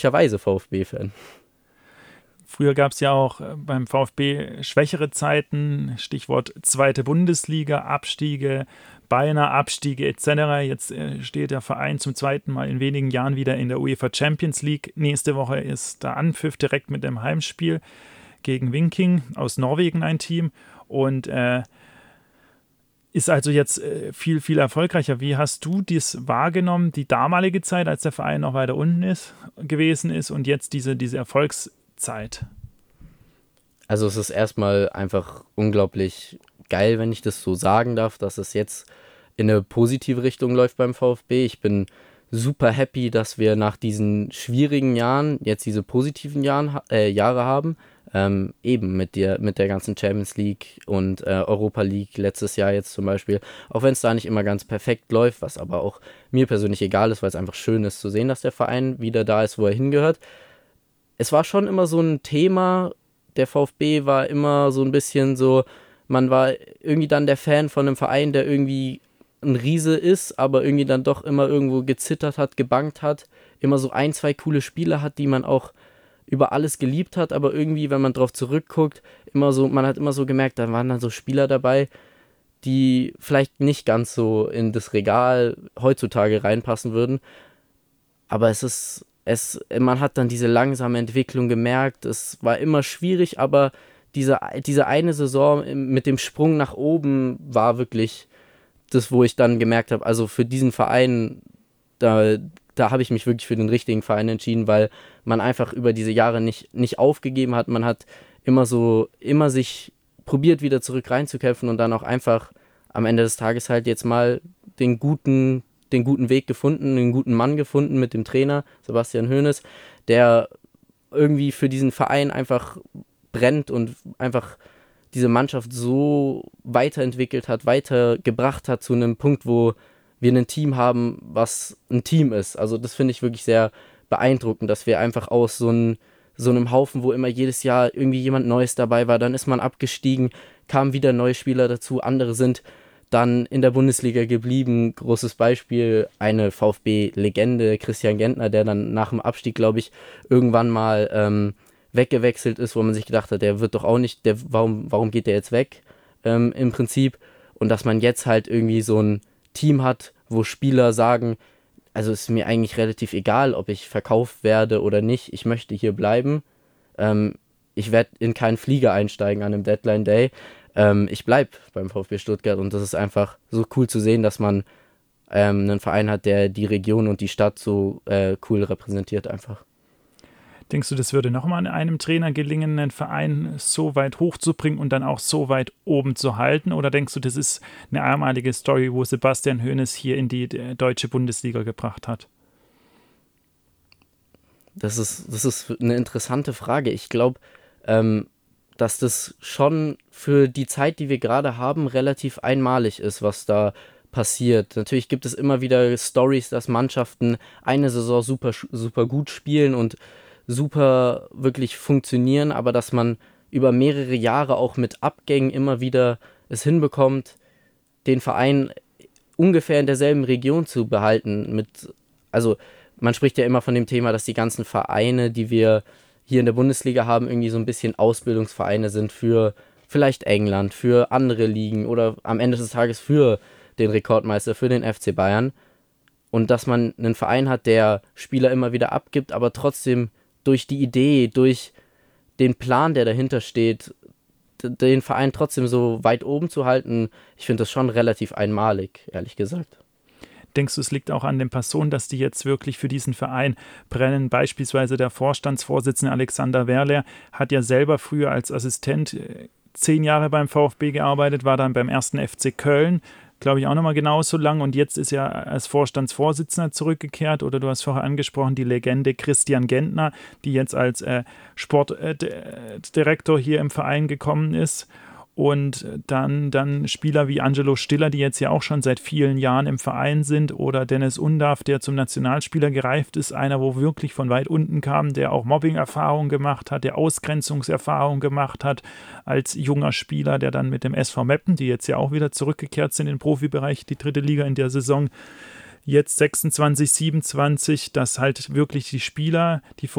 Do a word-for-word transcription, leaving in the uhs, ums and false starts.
Weise VfB-Fan. Früher gab es ja auch beim VfB schwächere Zeiten, Stichwort zweite Bundesliga, Abstiege, beinahe Abstiege et cetera. Jetzt steht der Verein zum zweiten Mal in wenigen Jahren wieder in der UEFA Champions League. Nächste Woche ist der Anpfiff direkt mit dem Heimspiel gegen Viking aus Norwegen, ein Team. Und äh, ist also jetzt äh, viel, viel erfolgreicher. Wie hast du das wahrgenommen, die damalige Zeit, als der Verein noch weiter unten ist, gewesen ist und jetzt diese, diese Erfolgs- Zeit? Also es ist erstmal einfach unglaublich geil, wenn ich das so sagen darf, dass es jetzt in eine positive Richtung läuft beim VfB. Ich bin super happy, dass wir nach diesen schwierigen Jahren jetzt diese positiven Jahren, äh, Jahre haben. Ähm, eben mit der, mit der ganzen Champions League und äh, Europa League letztes Jahr jetzt zum Beispiel. Auch wenn es da nicht immer ganz perfekt läuft, was aber auch mir persönlich egal ist, weil es einfach schön ist zu sehen, dass der Verein wieder da ist, wo er hingehört. Es war schon immer so ein Thema, der VfB war immer so ein bisschen so, man war irgendwie dann der Fan von einem Verein, der irgendwie ein Riese ist, aber irgendwie dann doch immer irgendwo gezittert hat, gebangt hat, immer so ein, zwei coole Spieler hat, die man auch über alles geliebt hat, aber irgendwie, wenn man drauf zurückguckt, immer so, man hat immer so gemerkt, da waren dann so Spieler dabei, die vielleicht nicht ganz so in das Regal heutzutage reinpassen würden, aber es ist... Es, man hat dann diese langsame Entwicklung gemerkt, es war immer schwierig, aber diese, diese eine Saison mit dem Sprung nach oben war wirklich das, wo ich dann gemerkt habe, also für diesen Verein, da, da habe ich mich wirklich für den richtigen Verein entschieden, weil man einfach über diese Jahre nicht, nicht aufgegeben hat, man hat immer so, immer sich probiert, wieder zurück reinzukämpfen und dann auch einfach am Ende des Tages halt jetzt mal den guten den guten Weg gefunden, den guten Mann gefunden mit dem Trainer Sebastian Hoeneß, der irgendwie für diesen Verein einfach brennt und einfach diese Mannschaft so weiterentwickelt hat, weitergebracht hat zu einem Punkt, wo wir ein Team haben, was ein Team ist. Also das finde ich wirklich sehr beeindruckend, dass wir einfach aus so, ein, so einem Haufen, wo immer jedes Jahr irgendwie jemand Neues dabei war, dann ist man abgestiegen, kamen wieder neue Spieler dazu, andere sind dann in der Bundesliga geblieben. Großes Beispiel, eine VfB-Legende, Christian Gentner, der dann nach dem Abstieg, glaube ich, irgendwann mal ähm, weggewechselt ist, wo man sich gedacht hat, der wird doch auch nicht, der, warum, warum geht der jetzt weg ähm, im Prinzip? Und dass man jetzt halt irgendwie so ein Team hat, wo Spieler sagen, also ist mir eigentlich relativ egal, ob ich verkauft werde oder nicht, ich möchte hier bleiben. Ähm, ich werde in keinen Flieger einsteigen an einem Deadline Day. Ähm, ich bleibe beim VfB Stuttgart und das ist einfach so cool zu sehen, dass man ähm, einen Verein hat, der die Region und die Stadt so äh, cool repräsentiert einfach. Denkst du, das würde nochmal einem Trainer gelingen, einen Verein so weit hochzubringen und dann auch so weit oben zu halten? Oder denkst du, das ist eine einmalige Story, wo Sebastian Hoeneß hier in die deutsche Bundesliga gebracht hat? Das ist, das ist eine interessante Frage. Ich glaube, ähm, dass das schon für die Zeit, die wir gerade haben, relativ einmalig ist, was da passiert. Natürlich gibt es immer wieder Storys, dass Mannschaften eine Saison super, super gut spielen und super wirklich funktionieren, aber dass man über mehrere Jahre auch mit Abgängen immer wieder es hinbekommt, den Verein ungefähr in derselben Region zu behalten. Mit, also man spricht ja immer von dem Thema, dass die ganzen Vereine, die wir hier in der Bundesliga haben, irgendwie so ein bisschen Ausbildungsvereine sind für vielleicht England, für andere Ligen oder am Ende des Tages für den Rekordmeister, für den F C Bayern. Und dass man einen Verein hat, der Spieler immer wieder abgibt, aber trotzdem durch die Idee, durch den Plan, der dahinter steht, den Verein trotzdem so weit oben zu halten, ich finde das schon relativ einmalig, ehrlich gesagt. Denkst du, es liegt auch an den Personen, dass die jetzt wirklich für diesen Verein brennen? Beispielsweise der Vorstandsvorsitzende Alexander Werler hat ja selber früher als Assistent zehn Jahre beim VfB gearbeitet, war dann beim ersten F C Köln, glaube ich, auch nochmal genauso lang und jetzt ist er als Vorstandsvorsitzender zurückgekehrt oder du hast vorher angesprochen, die Legende Christian Gentner, die jetzt als äh, Sportdirektor äh, hier im Verein gekommen ist. Und dann, dann Spieler wie Angelo Stiller, die jetzt ja auch schon seit vielen Jahren im Verein sind, oder Dennis Undav, der zum Nationalspieler gereift ist, einer, wo wirklich von weit unten kam, der auch Mobbing-Erfahrung gemacht hat, der Ausgrenzungserfahrung gemacht hat als junger Spieler, der dann mit dem S V Meppen, die jetzt ja auch wieder zurückgekehrt sind in den Profibereich, die dritte Liga in der Saison, jetzt sechsundzwanzig, siebenundzwanzig, dass halt wirklich die Spieler, die